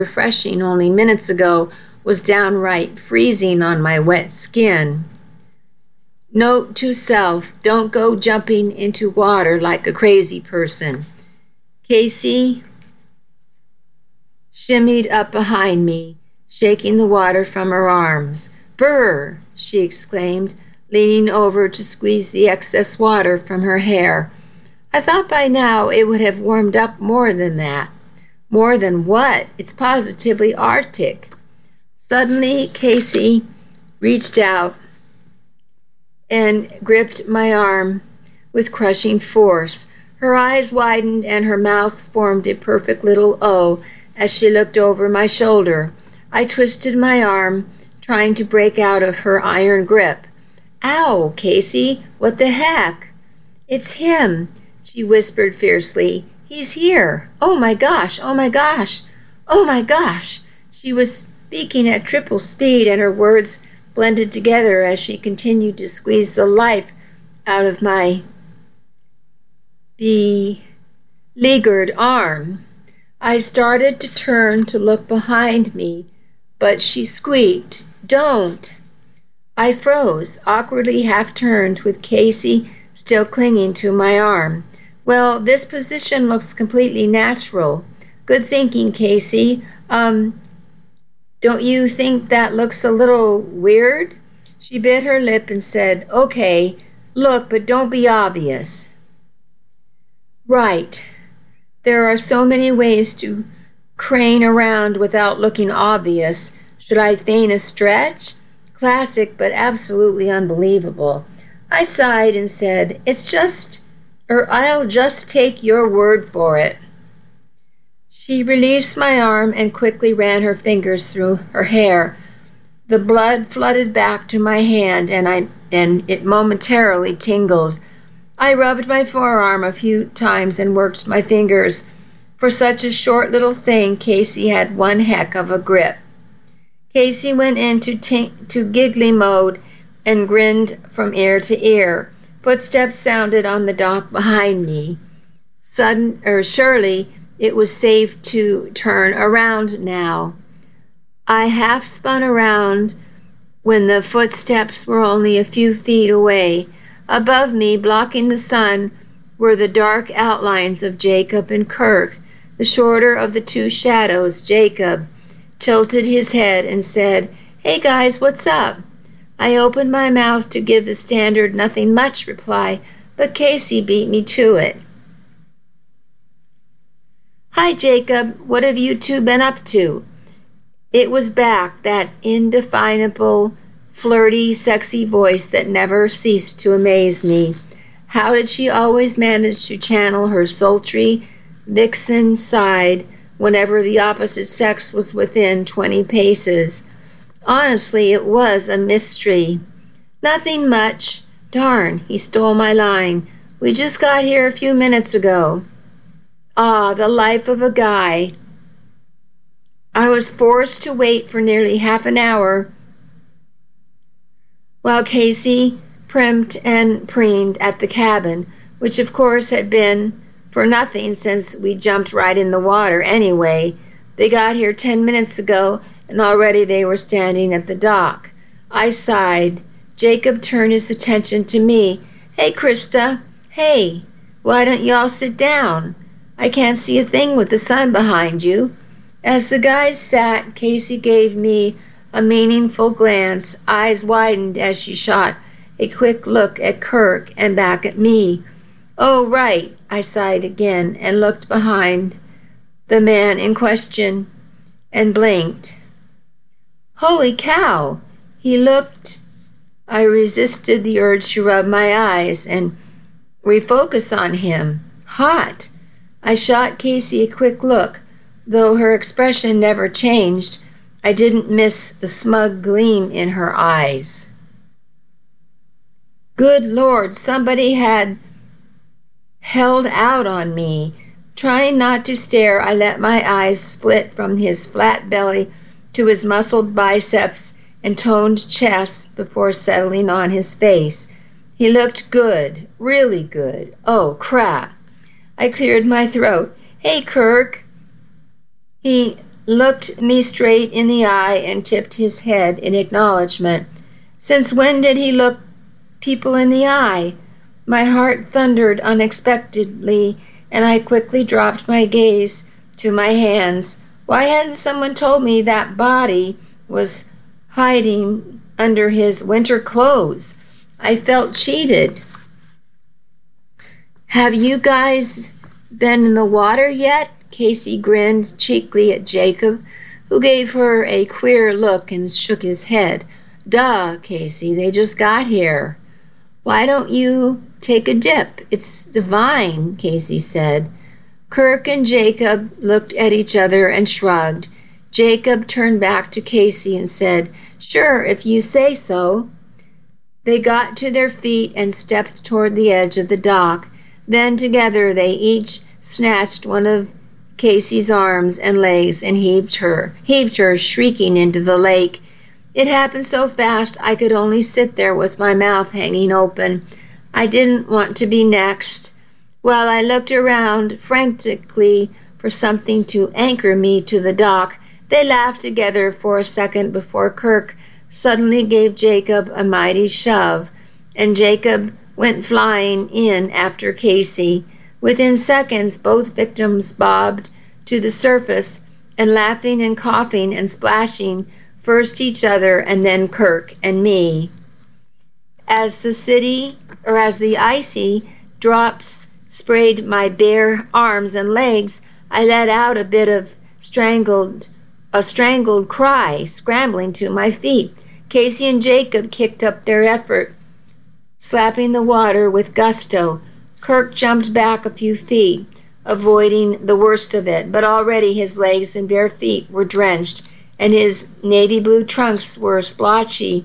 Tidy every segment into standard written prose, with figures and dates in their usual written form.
refreshing only minutes ago was downright freezing on my wet skin. Note to self, don't go jumping into water like a crazy person. Casey shimmied up behind me, shaking the water from her arms. "Brr!" she exclaimed, leaning over to squeeze the excess water from her hair. I thought by now it would have warmed up more than that. More than what? It's positively Arctic. Suddenly, Casey reached out and gripped my arm with crushing force. Her eyes widened and her mouth formed a perfect little O as she looked over my shoulder. I twisted my arm, trying to break out of her iron grip. "Ow, Casey, what the heck?" "It's him," she whispered fiercely. "He's here. Oh my gosh, oh my gosh, oh my gosh." She was speaking at triple speed, and her words blended together as she continued to squeeze the life out of my beleaguered arm. I started to turn to look behind me, but she squeaked, "Don't!" I froze, awkwardly half-turned, with Casey still clinging to my arm. "Well, this position looks completely natural. Good thinking, Casey. Don't you think that looks a little weird?" She bit her lip and said, "Okay, look, but don't be obvious." Right. There are so many ways to crane around without looking obvious. Should I feign a stretch? Classic, but absolutely unbelievable. I sighed and said, I'll just take your word for it." She released my arm and quickly ran her fingers through her hair. The blood flooded back to my hand, and it momentarily tingled. I rubbed my forearm a few times and worked my fingers. For such a short little thing, Casey had one heck of a grip. Casey went into giggly mode and grinned from ear to ear. Footsteps sounded on the dock behind me. Surely it was safe to turn around now. I half spun around when the footsteps were only a few feet away. Above me, blocking the sun, were the dark outlines of Jacob and Kirk. The shorter of the two shadows, Jacob, tilted his head and said, "Hey guys, what's up?" I opened my mouth to give the standard nothing much reply, but Casey beat me to it. "Hi, Jacob. What have you two been up to?" It was back, that indefinable, flirty, sexy voice that never ceased to amaze me. How did she always manage to channel her sultry, vixen side whenever the opposite sex was within 20 paces? Honestly, it was a mystery. "Nothing much. Darn, he stole my line. We just got here a few minutes ago." Ah, the life of a guy. I was forced to wait for nearly half an hour while Casey primped and preened at the cabin, which of course had been for nothing since we jumped right in the water anyway. They got here 10 minutes ago, and already they were standing at the dock. I sighed. Jacob turned his attention to me. "Hey, Krista. Hey, why don't y'all sit down? I can't see a thing with the sun behind you." As the guys sat, Casey gave me a meaningful glance. Eyes widened as she shot a quick look at Kirk and back at me. "Oh, right," I sighed again and looked behind the man in question and blinked. Holy cow! He looked. I resisted the urge to rub my eyes and refocus on him. Hot. I shot Casey a quick look. Though her expression never changed, I didn't miss the smug gleam in her eyes. Good Lord, somebody had held out on me. Trying not to stare, I let my eyes split from his flat belly to his muscled biceps and toned chest before settling on his face. He looked good, really good. Oh, crap. I cleared my throat. Hey, Kirk. He looked me straight in the eye and tipped his head in acknowledgement. Since when did he look people in the eye? My heart thundered unexpectedly, and I quickly dropped my gaze to my hands. Why hadn't someone told me that body was hiding under his winter clothes? I felt cheated. Have you guys been in the water yet? Casey grinned cheekily at Jacob, who gave her a queer look and shook his head. Duh, Casey, they just got here. Why don't you take a dip? It's divine, Casey said. Kirk and Jacob looked at each other and shrugged. Jacob turned back to Casey and said, Sure, if you say so. They got to their feet and stepped toward the edge of the dock. Then together they each snatched one of Casey's arms and legs and heaved her shrieking into the lake. It happened so fast I could only sit there with my mouth hanging open. I didn't want to be next. While I looked around frantically for something to anchor me to the dock, they laughed together for a second before Kirk suddenly gave Jacob a mighty shove, and Jacob went flying in after Casey. Within seconds, both victims bobbed to the surface, and laughing and coughing and splashing, first each other and then Kirk and me. As the icy drops sprayed my bare arms and legs, I let out a bit of a strangled cry, scrambling to my feet. Casey and Jacob kicked up their effort, slapping the water with gusto. Kirk jumped back a few feet, avoiding the worst of it, but already his legs and bare feet were drenched, and his navy blue trunks were splotchy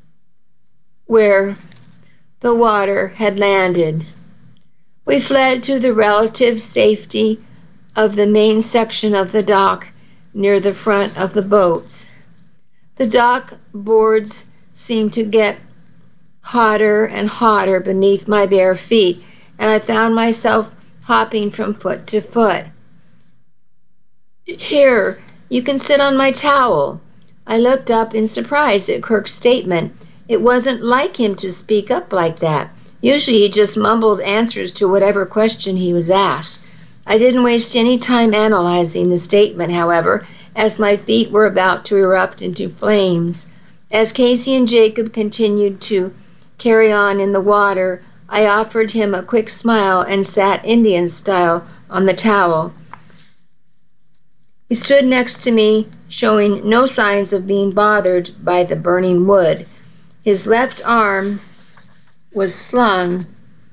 where the water had landed. We fled to the relative safety of the main section of the dock near the front of the boats. The dock boards seemed to get hotter and hotter beneath my bare feet, and I found myself hopping from foot to foot. Here, you can sit on my towel. I looked up in surprise at Kirk's statement. It wasn't like him to speak up like that. Usually he just mumbled answers to whatever question he was asked. I didn't waste any time analyzing the statement, however, as my feet were about to erupt into flames. As Casey and Jacob continued to carry on in the water, I offered him a quick smile and sat Indian style on the towel. He stood next to me, showing no signs of being bothered by the burning wood. His left arm was slung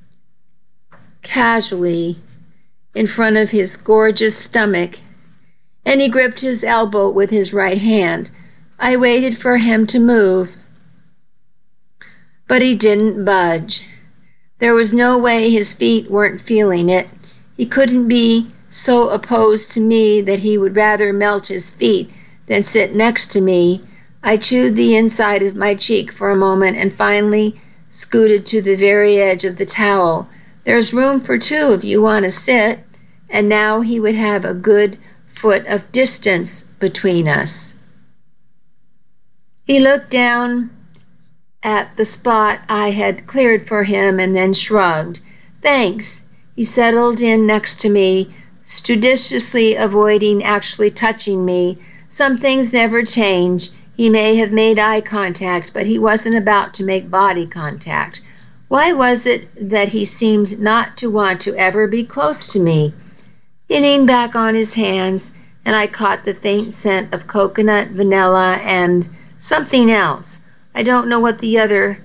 casually in front of his gorgeous stomach, and he gripped his elbow with his right hand. I waited for him to move, but he didn't budge. There was no way his feet weren't feeling it. He couldn't be so opposed to me that he would rather melt his feet than sit next to me. I chewed the inside of my cheek for a moment and finally scooted to the very edge of the towel. There's room for two if you want to sit. And now he would have a good foot of distance between us. He looked down at the spot I had cleared for him and then shrugged. Thanks. He settled in next to me, studiously avoiding actually touching me. Some things never change. He may have made eye contact, but he wasn't about to make body contact. Why was it that he seemed not to want to ever be close to me? He leaned back on his hands, and I caught the faint scent of coconut, vanilla, and something else. I don't know what the other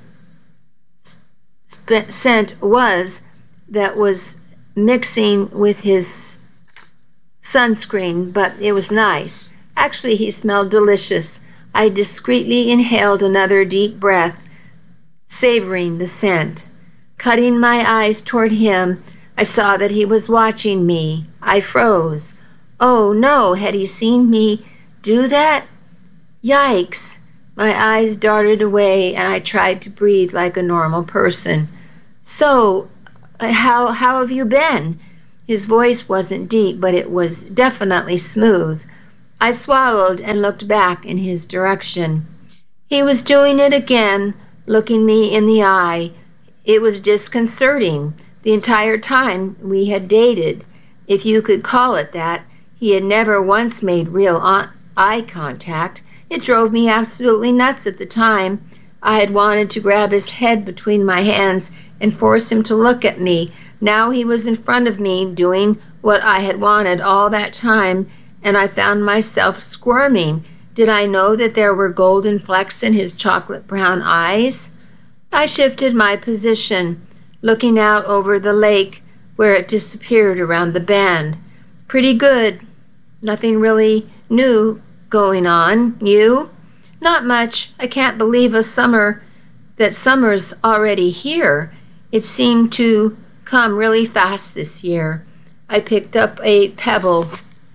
scent was that was mixing with his sunscreen, but it was nice. Actually, he smelled delicious. I discreetly inhaled another deep breath, savoring the scent. Cutting my eyes toward him, I saw that he was watching me. I froze. Oh no, had he seen me do that? Yikes. My eyes darted away and I tried to breathe like a normal person. So, how have you been? His voice wasn't deep, but it was definitely smooth. I swallowed and looked back in his direction. He was doing it again, looking me in the eye. It was disconcerting. The entire time we had dated, if you could call it that, he had never once made real eye contact. It drove me absolutely nuts at the time. I had wanted to grab his head between my hands and force him to look at me. Now he was in front of me, doing what I had wanted all that time, and I found myself squirming. Did I know that there were golden flecks in his chocolate brown eyes? I shifted my position, looking out over the lake where it disappeared around the bend. Pretty good. Nothing really new going on. You? Not much. I can't believe that summer's already here. It seemed to come really fast this year. I picked up a pebble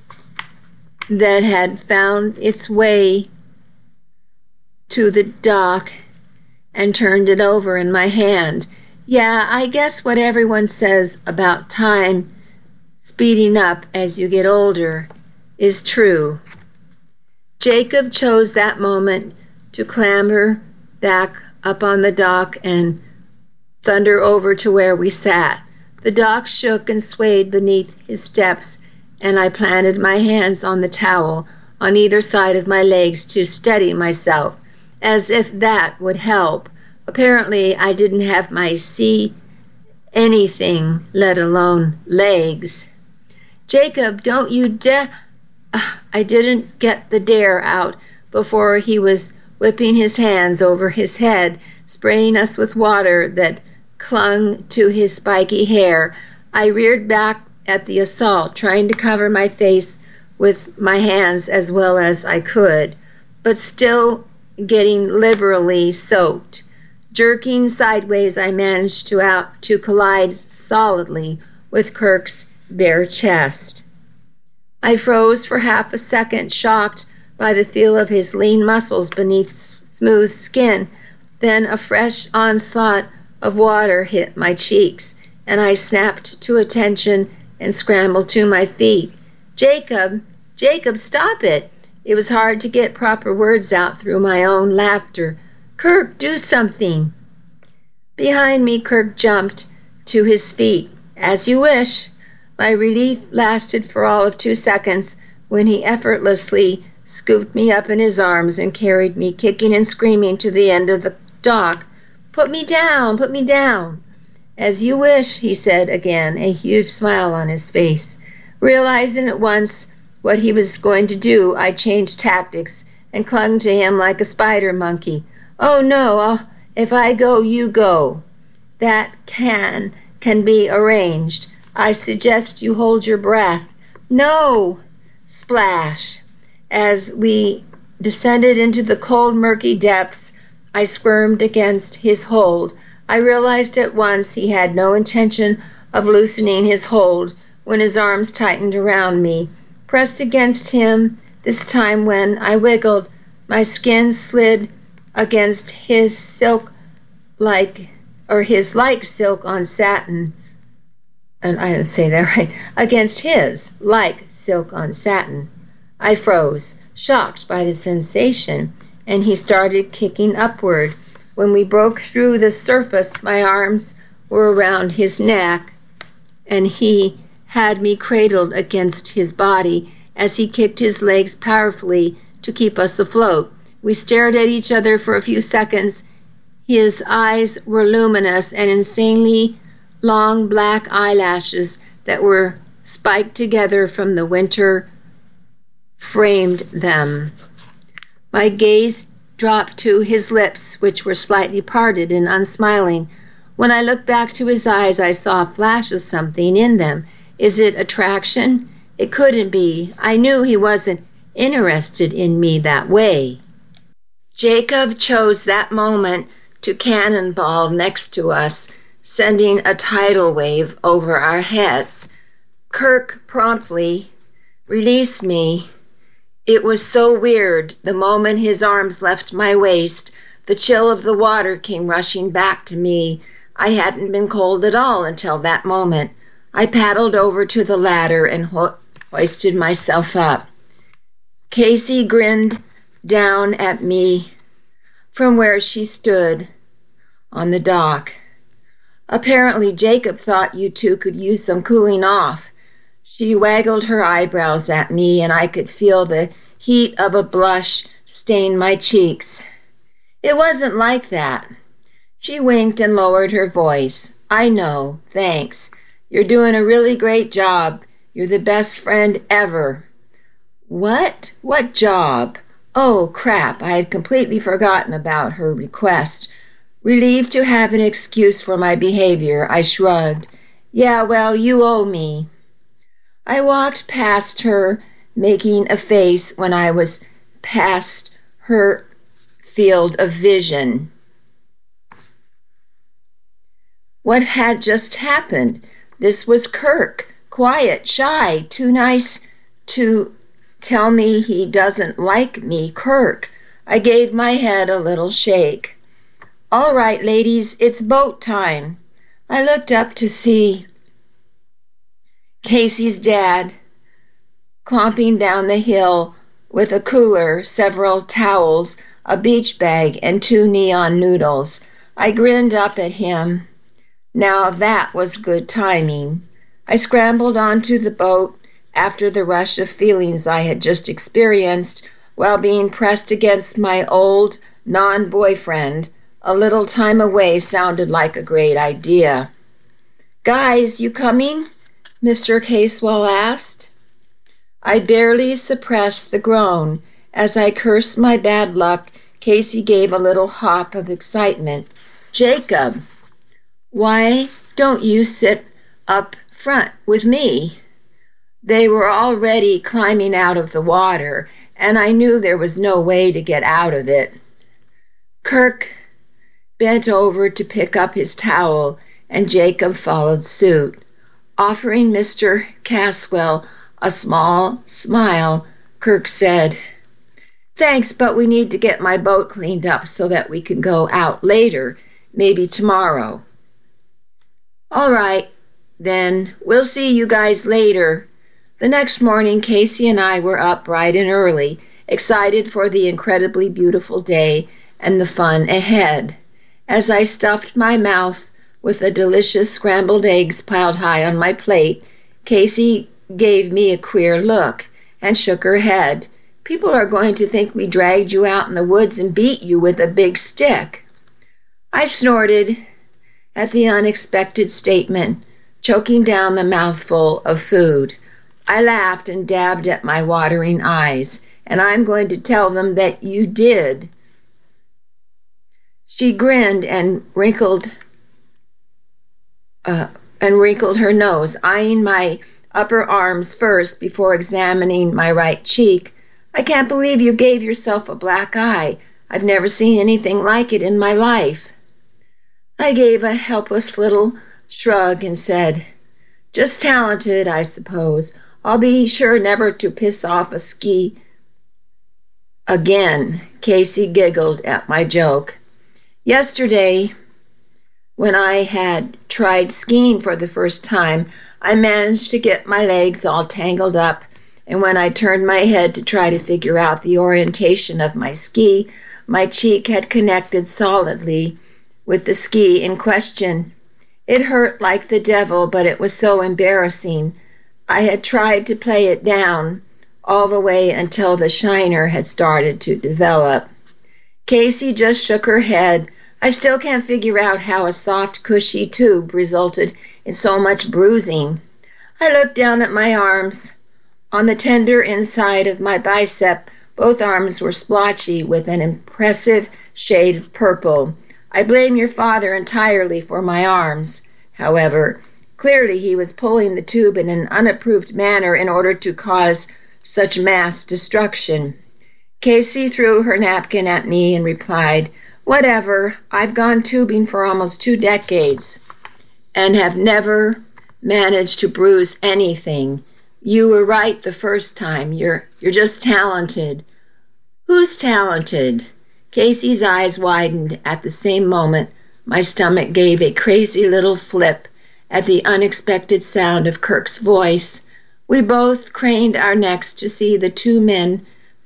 that had found its way to the dock and turned it over in my hand. Yeah, I guess what everyone says about time speeding up as you get older is true. Jacob chose that moment to clamber back up on the dock and thunder over to where we sat. The dock shook and swayed beneath his steps, and I planted my hands on the towel on either side of my legs to steady myself, as if that would help. Apparently, I didn't have my see anything, let alone legs. Jacob, don't you I didn't get the dare out before he was whipping his hands over his head, spraying us with water that clung to his spiky hair. I reared back at the assault, trying to cover my face with my hands as well as I could, but still getting liberally soaked. Jerking sideways, I managed to collide solidly with Kirk's bare chest. I froze for half a second, shocked by the feel of his lean muscles beneath smooth skin. Then a fresh onslaught of water hit my cheeks, and I snapped to attention and scrambled to my feet. Jacob, stop it! It was hard to get proper words out through my own laughter. Kirk, do something! Behind me, Kirk jumped to his feet. As you wish. My relief lasted for all of 2 seconds when he effortlessly scooped me up in his arms and carried me kicking and screaming to the end of the dock. Put me down, put me down. As you wish, he said again, a huge smile on his face. Realizing at once what he was going to do, I changed tactics and clung to him like a spider monkey. Oh no, if I go, you go. That can be arranged. I suggest you hold your breath. No! Splash! As we descended into the cold, murky depths, I squirmed against his hold. I realized at once he had no intention of loosening his hold when his arms tightened around me. Pressed against him, this time when I wiggled, my skin slid against his like silk on satin. And I didn't say that right. Against his, like silk on satin. I froze, shocked by the sensation, and he started kicking upward. When we broke through the surface, my arms were around his neck, and he had me cradled against his body as he kicked his legs powerfully to keep us afloat. We stared at each other for a few seconds. His eyes were luminous and insanely long black eyelashes that were spiked together from the winter framed them. My gaze dropped to his lips, which were slightly parted and unsmiling. When I looked back to his eyes, I saw a flash of something in them. Is it attraction? It couldn't be. I knew he wasn't interested in me that way. Jacob chose that moment to cannonball next to us, sending a tidal wave over our heads. Kirk promptly released me. It was so weird. The moment his arms left my waist, the chill of the water came rushing back to me. I hadn't been cold at all until that moment. I paddled over to the ladder and hoisted myself up. Casey grinned down at me from where she stood on the dock. Apparently Jacob thought you two could use some cooling off. She waggled her eyebrows at me, and I could feel the heat of a blush stain my cheeks. It wasn't like that. She winked and lowered her voice. I know, thanks. You're doing a really great job. You're the best friend ever. What? What job? Oh, crap, I had completely forgotten about her request. Relieved to have an excuse for my behavior, I shrugged. Yeah, well, you owe me. I walked past her, making a face when I was past her field of vision. What had just happened? This was Kirk, quiet, shy, too nice to tell me he doesn't like me. Kirk. I gave my head a little shake. All right, ladies, it's boat time. I looked up to see Casey's dad clomping down the hill with a cooler, several towels, a beach bag, and 2 neon noodles. I grinned up at him. Now that was good timing. I scrambled onto the boat after the rush of feelings I had just experienced while being pressed against my old non-boyfriend. A little time away sounded like a great idea. Guys, you coming? Mr. Casewell asked. I barely suppressed the groan. As I cursed my bad luck, Casey gave a little hop of excitement. Jacob, why don't you sit up front with me? They were already climbing out of the water, and I knew there was no way to get out of it. Kirk bent over to pick up his towel, and Jacob followed suit. Offering Mr. Caswell a small smile, Kirk said, Thanks, but we need to get my boat cleaned up so that we can go out later, maybe tomorrow. All right, then. We'll see you guys later. The next morning, Casey and I were up bright and early, excited for the incredibly beautiful day and the fun ahead. As I stuffed my mouth with the delicious scrambled eggs piled high on my plate, Casey gave me a queer look and shook her head. People are going to think we dragged you out in the woods and beat you with a big stick. I snorted at the unexpected statement, choking down the mouthful of food. I laughed and dabbed at my watering eyes, and I'm going to tell them that you did. She grinned and wrinkled her nose, eyeing my upper arms first before examining my right cheek. I can't believe you gave yourself a black eye. I've never seen anything like it in my life. I gave a helpless little shrug and said, Just talented, I suppose. I'll be sure never to piss off a ski again. Casey giggled at my joke. Yesterday, when I had tried skiing for the first time, I managed to get my legs all tangled up, and when I turned my head to try to figure out the orientation of my ski, my cheek had connected solidly with the ski in question. It hurt like the devil, but it was so embarrassing. I had tried to play it down all the way until the shiner had started to develop. Casey just shook her head. I still can't figure out how a soft, cushy tube resulted in so much bruising. I looked down at my arms. On the tender inside of my bicep, both arms were splotchy with an impressive shade of purple. I blame your father entirely for my arms. However, clearly he was pulling the tube in an unapproved manner in order to cause such mass destruction. Casey threw her napkin at me and replied, Whatever, I've gone tubing for almost 2 decades and have never managed to bruise anything. You were right the first time. You're just talented. Who's talented? Casey's eyes widened. At the same moment, my stomach gave a crazy little flip at the unexpected sound of Kirk's voice. We both craned our necks to see the 2 men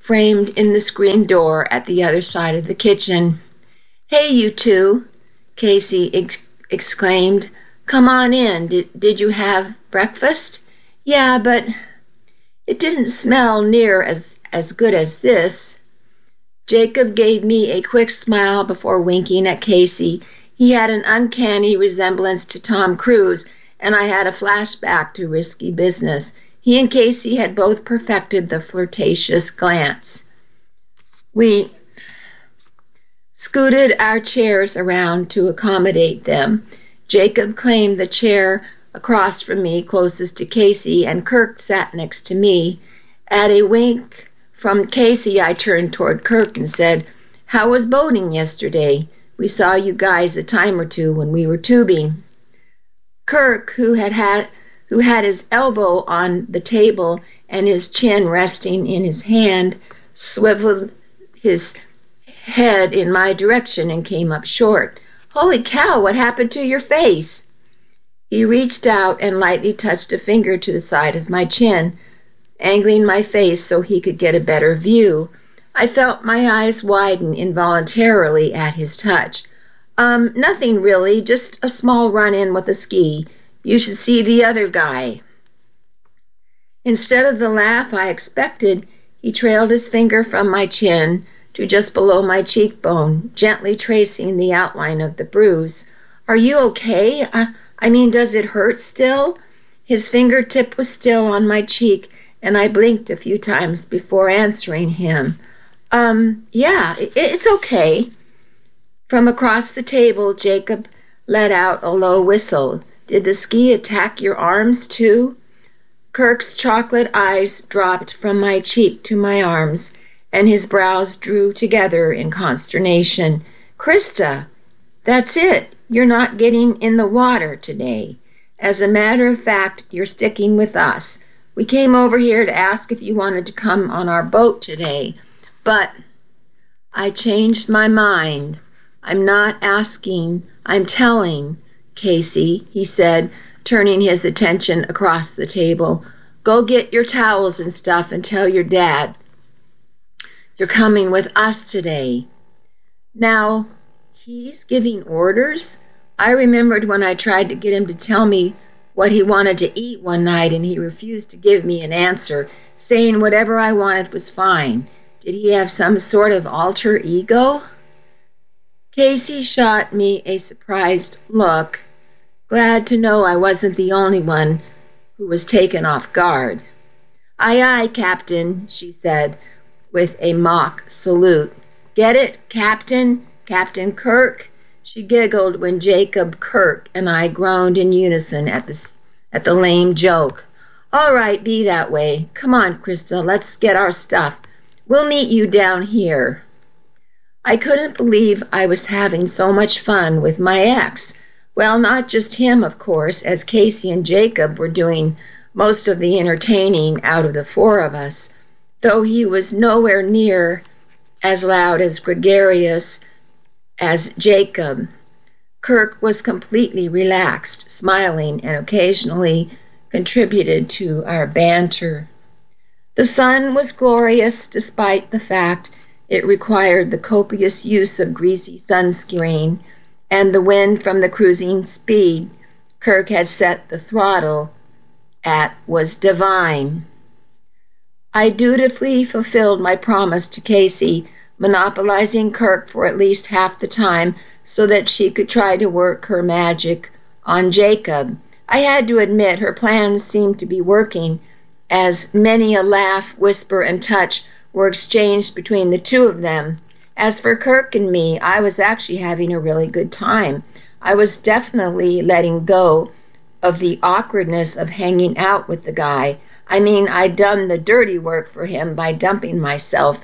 framed in the screen door at the other side of the kitchen. "Hey, you two," Casey exclaimed. "Come on in. Did you have breakfast?" "Yeah, but it didn't smell near as good as this." Jacob gave me a quick smile before winking at Casey. He had an uncanny resemblance to Tom Cruise, and I had a flashback to Risky Business. He and Casey had both perfected the flirtatious glance. We scooted our chairs around to accommodate them. Jacob claimed the chair across from me closest to Casey, and Kirk sat next to me. At a wink from Casey, I turned toward Kirk and said, "How was boating yesterday? We saw you guys a time or two when we were tubing." Kirk, who had his elbow on the table and his chin resting in his hand, swiveled his head in my direction and came up short. "Holy cow, what happened to your face?" He reached out and lightly touched a finger to the side of my chin, angling my face so he could get a better view. I felt my eyes widen involuntarily at his touch. Nothing really, just a small run-in with a ski. You should see the other guy." Instead of the laugh I expected, he trailed his finger from my chin to just below my cheekbone, gently tracing the outline of the bruise. "Are you okay? I mean, does it hurt still?" His fingertip was still on my cheek, and I blinked a few times before answering him. Yeah, it's okay." From across the table, Jacob let out a low whistle. "Did the ski attack your arms, too?" Kirk's chocolate eyes dropped from my cheek to my arms, and his brows drew together in consternation. "Krista, that's it. You're not getting in the water today. As a matter of fact, you're sticking with us. We came over here to ask if you wanted to come on our boat today, but I changed my mind. I'm not asking, I'm telling, Casey," he said, turning his attention across the table. "Go get your towels and stuff and tell your dad you're coming with us today." Now, he's giving orders? I remembered when I tried to get him to tell me what he wanted to eat one night and he refused to give me an answer, saying whatever I wanted was fine. Did he have some sort of alter ego? Casey shot me a surprised look, glad to know I wasn't the only one who was taken off guard. "Aye, aye, Captain," she said with a mock salute. "Get it, Captain? Captain Kirk?" She giggled when Jacob, Kirk, and I groaned in unison at the lame joke. "All right, be that way. Come on, Krista, let's get our stuff. We'll meet you down here." I couldn't believe I was having so much fun with my ex. Well, not just him, of course, as Casey and Jacob were doing most of the entertaining out of the four of us, though he was nowhere near as loud as gregarious as Jacob. Kirk was completely relaxed, smiling, and occasionally contributed to our banter. The sun was glorious despite the fact it required the copious use of greasy sunscreen, and the wind from the cruising speed Kirk had set the throttle at was divine. I dutifully fulfilled my promise to Casey, monopolizing Kirk for at least half the time so that she could try to work her magic on Jacob. I had to admit her plans seemed to be working, as many a laugh, whisper, and touch were exchanged between the two of them. As for Kirk and me, I was actually having a really good time. I was definitely letting go of the awkwardness of hanging out with the guy. I mean, I'd done the dirty work for him by dumping myself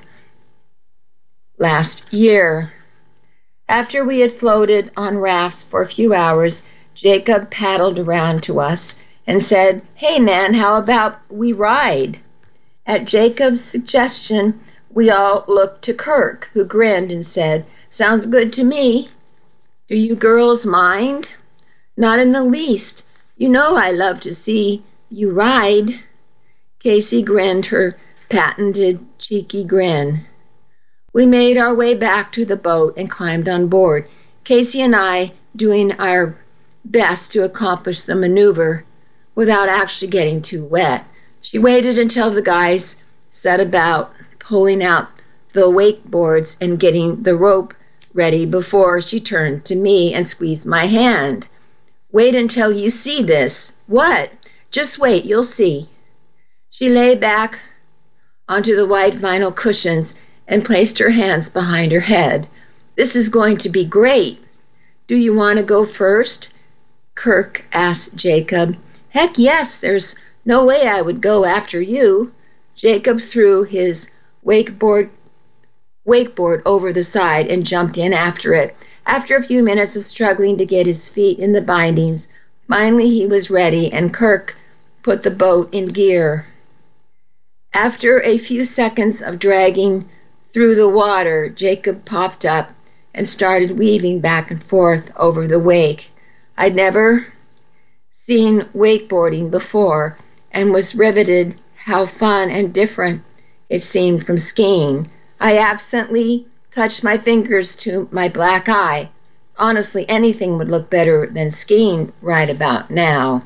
last year. After we had floated on rafts for a few hours, Jacob paddled around to us and said, "Hey man, how about we ride?" At Jacob's suggestion, we all looked to Kirk, who grinned and said, "Sounds good to me." "Do you girls mind?" "Not in the least. You know I love to see you ride." Casey grinned her patented cheeky grin. We made our way back to the boat and climbed on board, Casey and I doing our best to accomplish the maneuver without actually getting too wet. She waited until the guys set about pulling out the wakeboards and getting the rope ready before she turned to me and squeezed my hand. "Wait until you see this." "What?" "Just wait, you'll see." She lay back onto the white vinyl cushions and placed her hands behind her head. "This is going to be great." "Do you want to go first?" Kirk asked Jacob. "Heck yes, there's no way I would go after you." Jacob threw his wakeboard over the side and jumped in after it. After a few minutes of struggling to get his feet in the bindings, finally he was ready and Kirk put the boat in gear. After a few seconds of dragging through the water, Jacob popped up and started weaving back and forth over the wake. I'd never seen wakeboarding before and was riveted how fun and different it seemed from skiing. I absently touched my fingers to my black eye. Honestly, anything would look better than skiing right about now.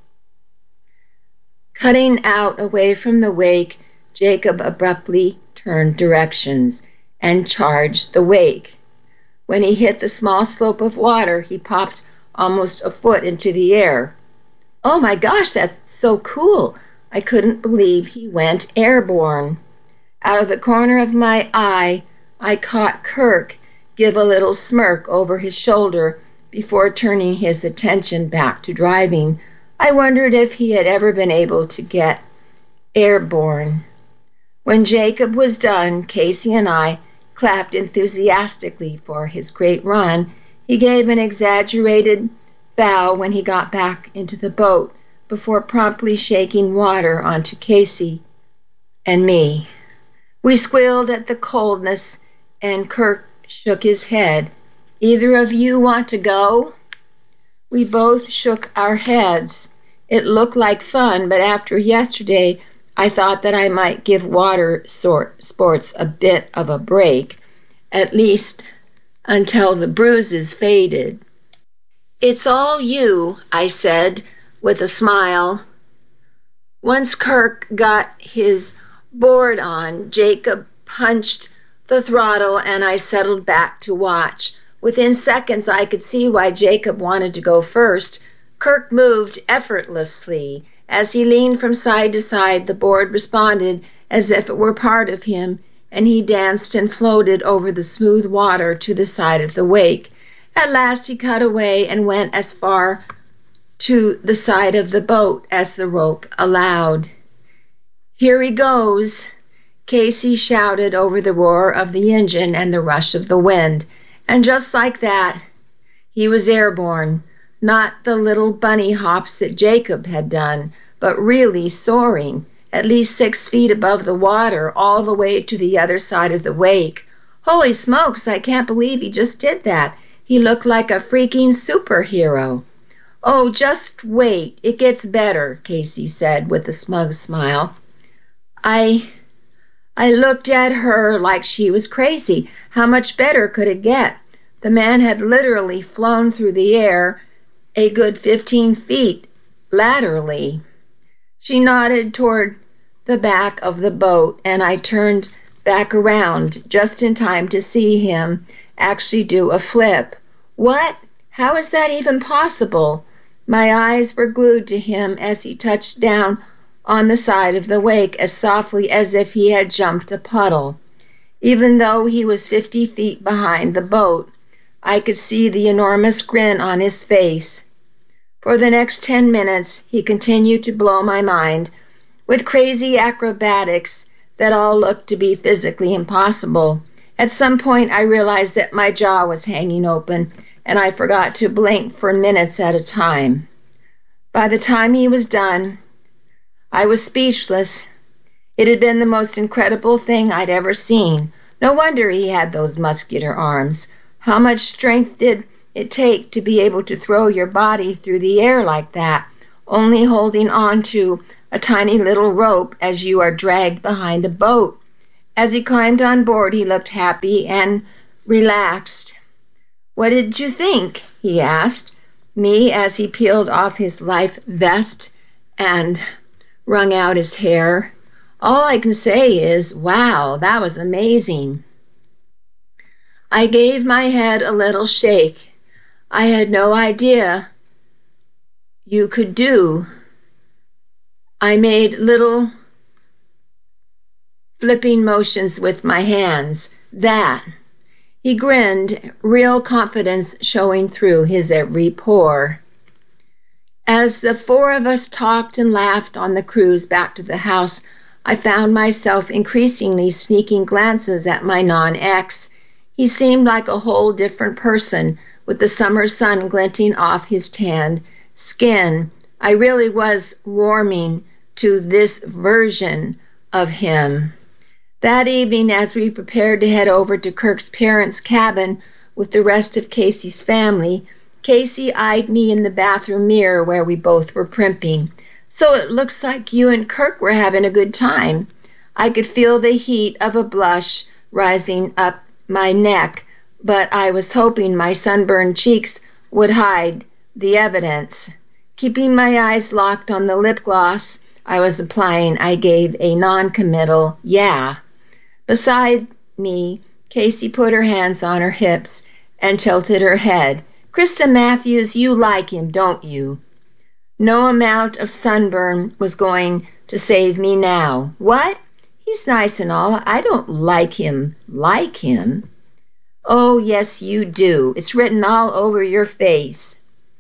Cutting out away from the wake, Jacob abruptly turned directions and charged the wake. When he hit the small slope of water, he popped almost a foot into the air. "Oh my gosh, that's so cool!" I couldn't believe he went airborne. Out of the corner of my eye, I caught Kirk give a little smirk over his shoulder before turning his attention back to driving. I wondered if he had ever been able to get airborne. When Jacob was done, Casey and I clapped enthusiastically for his great run. He gave an exaggerated bow when he got back into the boat before promptly shaking water onto Casey and me. We squealed at the coldness, and Kirk shook his head. "Either of you want to go?" We both shook our heads. It looked like fun, but after yesterday, I thought that I might give water sports a bit of a break, at least until the bruises faded. "It's all you," I said with a smile. Once Kirk got his board on, Jacob punched the throttle and I settled back to watch. Within seconds, I could see why Jacob wanted to go first. Kirk moved effortlessly. As he leaned from side to side, the board responded as if it were part of him, and he danced and floated over the smooth water to the side of the wake. At last he cut away and went as far to the side of the boat as the rope allowed. "Here he goes," Casey shouted over the roar of the engine and the rush of the wind. And just like that, he was airborne. Not the little bunny hops that Jacob had done, but really soaring, at least 6 feet above the water, all the way to the other side of the wake. Holy smokes, I can't believe he just did that. He looked like a freaking superhero. "Oh, just wait, it gets better," Casey said with a smug smile. I looked at her like she was crazy. How much better could it get? The man had literally flown through the air a good 15 feet laterally. She nodded toward the back of the boat, and I turned back around just in time to see him actually do a flip. "What? How is that even possible?" My eyes were glued to him as he touched down on the side of the wake as softly as if he had jumped a puddle. Even though he was 50 feet behind the boat, I could see the enormous grin on his face. For the next 10 minutes, he continued to blow my mind with crazy acrobatics that all looked to be physically impossible. At some point, I realized that my jaw was hanging open, and I forgot to blink for minutes at a time. By the time he was done, I was speechless. It had been the most incredible thing I'd ever seen. No wonder he had those muscular arms. How much strength did it take to be able to throw your body through the air like that, only holding on to a tiny little rope as you are dragged behind a boat. As he climbed on board, he looked happy and relaxed. "What did you think?" he asked me as he peeled off his life vest and wrung out his hair. "All I can say is, wow, that was amazing." I gave my head a little shake. I had no idea you could do. I made little flipping motions with my hands. That. He grinned, real confidence showing through his every pore. As the four of us talked and laughed on the cruise back to the house, I found myself increasingly sneaking glances at my non-ex. He seemed like a whole different person, with the summer sun glinting off his tanned skin. I really was warming to this version of him. That evening, as we prepared to head over to Kirk's parents' cabin with the rest of Casey's family, Casey eyed me in the bathroom mirror where we both were primping. "So it looks like you and Kirk were having a good time." I could feel the heat of a blush rising up my neck, but I was hoping my sunburned cheeks would hide the evidence. Keeping my eyes locked on the lip gloss I was applying, I gave a non-committal yeah. Beside me, Casey put her hands on her hips and tilted her head. "Krista Matthews, you like him, don't you?" No amount of sunburn was going to save me now. "What? He's nice and all. I don't like him. Like him?" "Oh, yes, you do. It's written all over your face."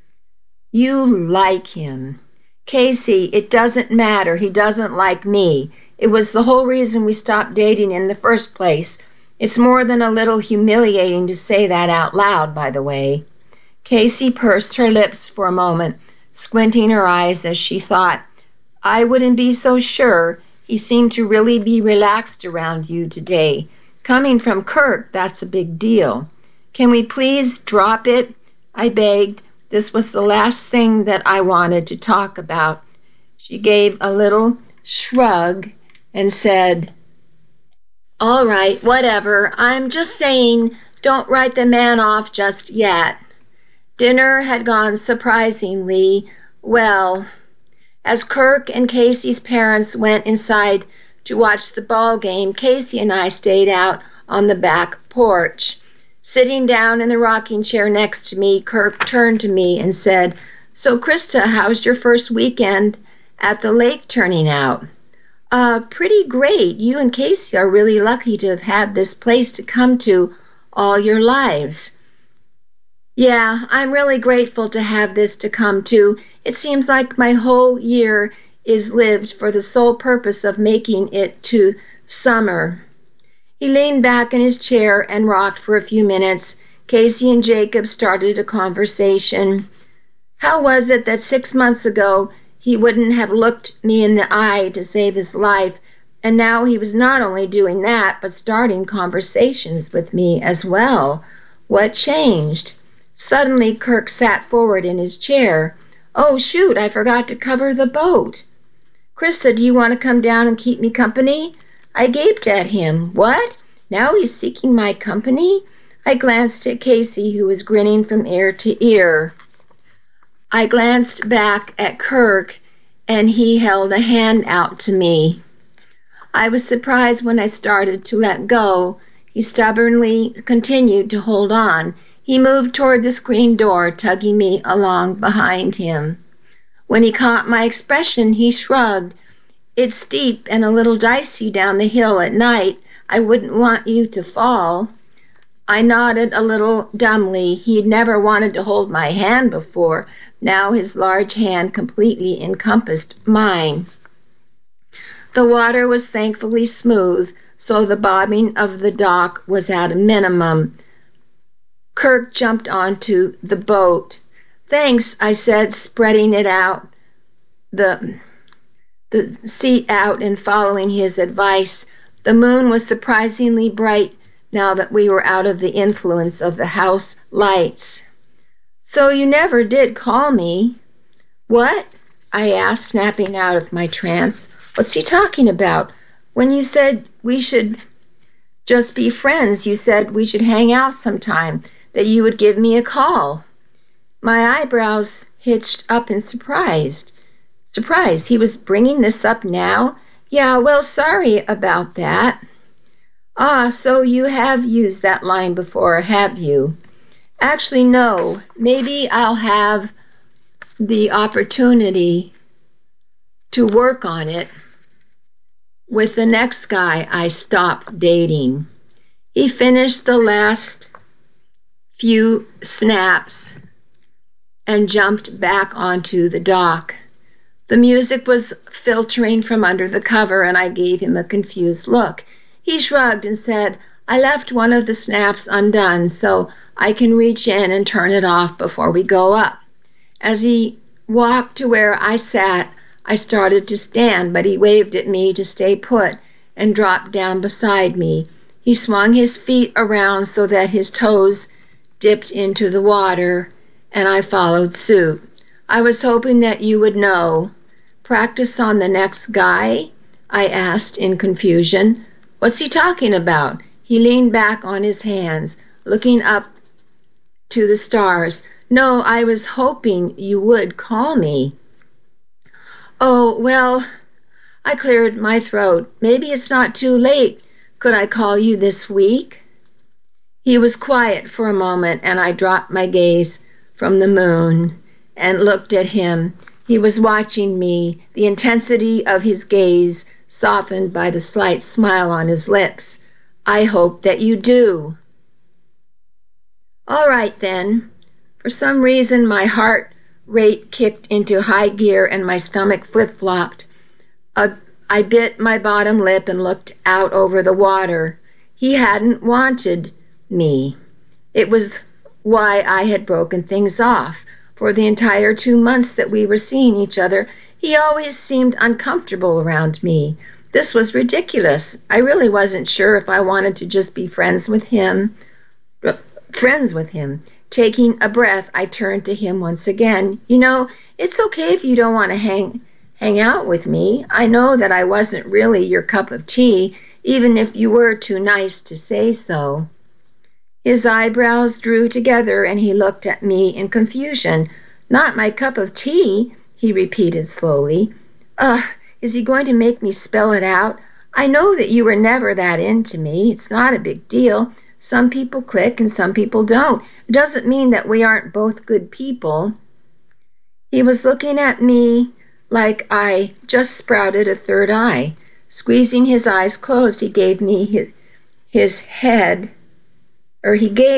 "You like him." "Casey, it doesn't matter. He doesn't like me. It was the whole reason we stopped dating in the first place. It's more than a little humiliating to say that out loud, by the way." Casey pursed her lips for a moment, squinting her eyes as she thought, "I wouldn't be so sure. He seemed to really be relaxed around you today. Coming from Kirk, that's a big deal. Can we please drop it?" I begged. This was the last thing that I wanted to talk about. She gave a little shrug and said, "All right, whatever. I'm just saying, don't write the man off just yet." Dinner had gone surprisingly well. As Kirk and Casey's parents went inside to watch the ball game, Casey and I stayed out on the back porch. Sitting down in the rocking chair next to me, Kirk turned to me and said, "So, Krista, how's your first weekend at the lake turning out?" Pretty great. You and Casey are really lucky to have had this place to come to all your lives." "Yeah, I'm really grateful to have this to come to. It seems like my whole year is lived for the sole purpose of making it to summer." He leaned back in his chair and rocked for a few minutes. Casey and Jacob started a conversation. How was it that 6 months ago he wouldn't have looked me in the eye to save his life, and now he was not only doing that, but starting conversations with me as well? What changed? Suddenly, Kirk sat forward in his chair. "Oh, shoot, I forgot to cover the boat. Krista, do you want to come down and keep me company?" I gaped at him. "What? Now he's seeking my company?" I glanced at Casey, who was grinning from ear to ear. I glanced back at Kirk, and he held a hand out to me. I was surprised when I started to let go. He stubbornly continued to hold on. He moved toward the screen door, tugging me along behind him. When he caught my expression, he shrugged. "It's steep and a little dicey down the hill at night. I wouldn't want you to fall." I nodded a little dumbly. He'd never wanted to hold my hand before. Now his large hand completely encompassed mine. The water was thankfully smooth, so the bobbing of the dock was at a minimum. Kirk jumped onto the boat. "Thanks," I said, spreading it out, the seat out and following his advice. The moon was surprisingly bright now that we were out of the influence of the house lights. "So you never did call me." "What?" I asked, snapping out of my trance. What's he talking about? When you said we should just be friends, you said we should hang out sometime, that you would give me a call. My eyebrows hitched up in surprise. He was bringing this up now? Yeah, well, sorry about that. Ah, so you have used that line before, have you? Actually, no. Maybe I'll have the opportunity to work on it with the next guy I stopped dating. He finished the last few snaps and jumped back onto the dock. The music was filtering from under the cover, and I gave him a confused look. He shrugged and said, I left one of the snaps undone so I can reach in and turn it off before we go up. As he walked to where I sat, I started to stand, but he waved at me to stay put and dropped down beside me. He swung his feet around so that his toes dipped into the water, and I followed suit. I was hoping that you would know. Practice on the next guy? I asked in confusion. What's he talking about? He leaned back on his hands, looking up to the stars. No, I was hoping you would call me. Oh, well, I cleared my throat. Maybe it's not too late. Could I call you this week? He was quiet for a moment, and I dropped my gaze from the moon and looked at him. He was watching me, the intensity of his gaze softened by the slight smile on his lips. I hope that you do. All right, then. For some reason, my heart rate kicked into high gear and my stomach flip-flopped. I bit my bottom lip and looked out over the water. He hadn't wanted me. It was why I had broken things off. For the entire 2 months that we were seeing each other, he always seemed uncomfortable around me. This was ridiculous. I really wasn't sure if I wanted to just be friends with him. Taking a breath, I turned to him once again. You know, it's okay if you don't want to hang out with me. I know that I wasn't really your cup of tea, even if you were too nice to say so. His eyebrows drew together, and he looked at me in confusion. Not my cup of tea, he repeated slowly. Is he going to make me spell it out? I know that you were never that into me. It's not a big deal. Some people click and some people don't. It doesn't mean that we aren't both good people. He was looking at me like I just sprouted a third eye. Squeezing his eyes closed, he gave his head a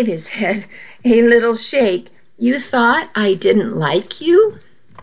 little shake. You thought I didn't like you?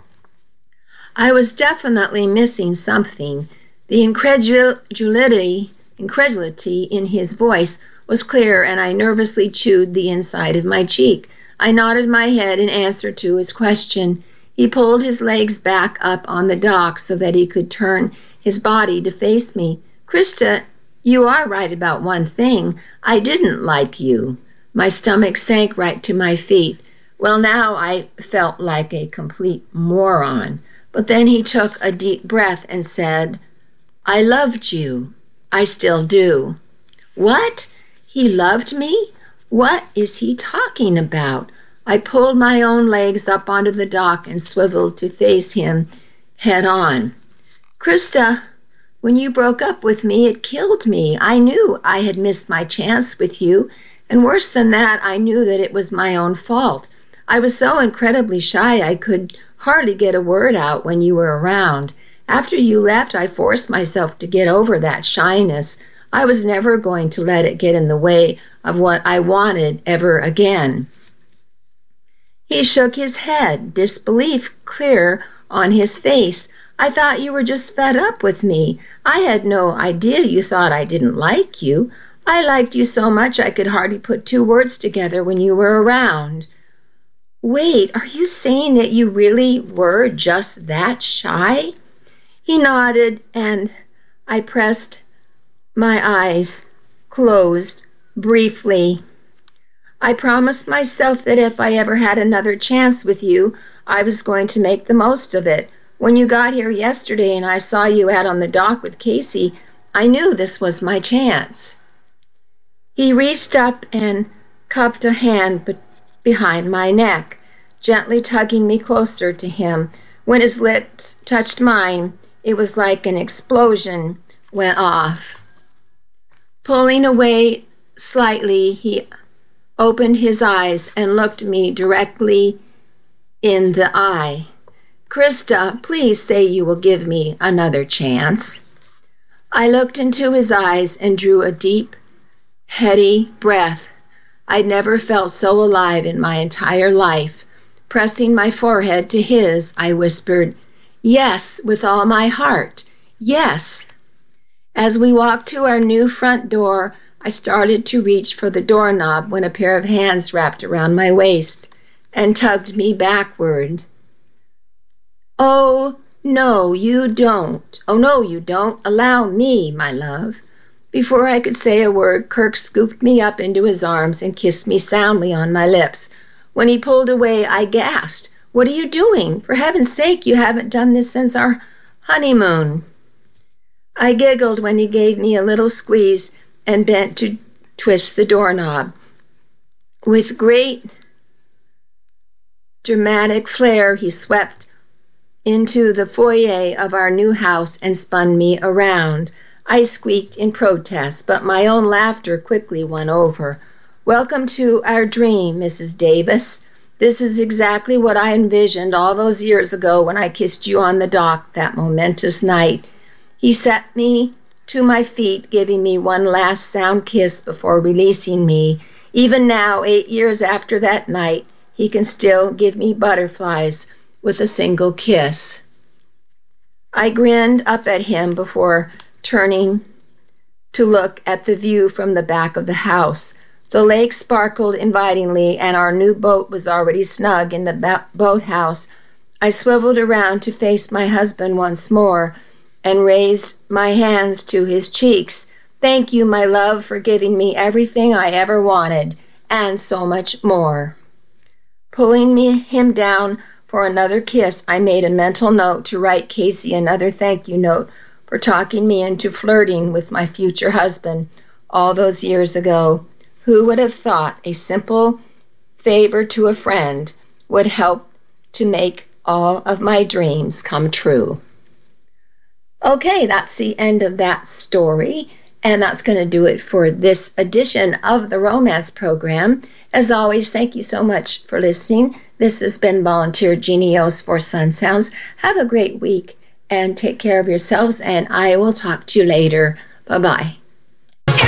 I was definitely missing something. The incredulity in his voice was clear, and I nervously chewed the inside of my cheek. I nodded my head in answer to his question. He pulled his legs back up on the dock so that he could turn his body to face me. Krista, you are right about one thing. I didn't like you. My stomach sank right to my feet. Well, now I felt like a complete moron. But then he took a deep breath and said, I loved you. I still do. What? He loved me? What is he talking about? I pulled my own legs up onto the dock and swiveled to face him head on. Krista, when you broke up with me, it killed me. I knew I had missed my chance with you, and worse than that, I knew that it was my own fault. I was so incredibly shy I could hardly get a word out when you were around. After you left, I forced myself to get over that shyness. I was never going to let it get in the way of what I wanted ever again. He shook his head, disbelief clear on his face. I thought you were just fed up with me. I had no idea you thought I didn't like you. I liked you so much I could hardly put 2 words together when you were around. Wait, are you saying that you really were just that shy? He nodded, and I pressed my eyes closed briefly. I promised myself that if I ever had another chance with you, I was going to make the most of it. When you got here yesterday and I saw you out on the dock with Casey, I knew this was my chance." He reached up and cupped a hand behind my neck, gently tugging me closer to him. When his lips touched mine, it was like an explosion went off. Pulling away slightly, he opened his eyes and looked me directly in the eye. "Krista, please say you will give me another chance." I looked into his eyes and drew a deep, heady breath. I'd never felt so alive in my entire life. Pressing my forehead to his, I whispered, "Yes, with all my heart. Yes." As we walked to our new front door, I started to reach for the doorknob when a pair of hands wrapped around my waist and tugged me backward. "Oh, no, you don't. Oh, no, you don't. Allow me, my love." Before I could say a word, Kirk scooped me up into his arms and kissed me soundly on my lips. When he pulled away, I gasped, "What are you doing? For heaven's sake, you haven't done this since our honeymoon." I giggled when he gave me a little squeeze and bent to twist the doorknob. With great dramatic flair, he swept into the foyer of our new house and spun me around. I squeaked in protest, but my own laughter quickly won over. "Welcome to our dream, Mrs. Davis. This is exactly what I envisioned all those years ago when I kissed you on the dock that momentous night." He set me to my feet, giving me one last sound kiss before releasing me. Even now, 8 years after that night, he can still give me butterflies with a single kiss. I grinned up at him before turning to look at the view from the back of the house. The lake sparkled invitingly, and our new boat was already snug in the boathouse. I swiveled around to face my husband once more and raised my hands to his cheeks. "Thank you, my love, for giving me everything I ever wanted, and so much more." Pulling him down for another kiss, I made a mental note to write Casey another thank you note for talking me into flirting with my future husband all those years ago. Who would have thought a simple favor to a friend would help to make all of my dreams come true? Okay, that's the end of that story, and that's going to do it for this edition of the Romance Program. As always, thank you so much for listening. This has been Volunteer Genios for Sun Sounds. Have a great week and take care of yourselves, and I will talk to you later. Bye-bye.